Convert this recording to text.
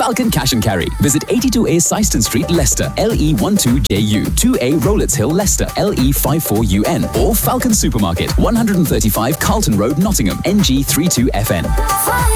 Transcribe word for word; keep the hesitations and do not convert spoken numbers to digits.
Falcon Cash and Carry. Visit eighty-two A Syston Street, Leicester, L E one two J U, two A Rowletts Hill, Leicester, L E five four U N, or Falcon Supermarket, one thirty-five Carlton Road, Nottingham, N G three two F N.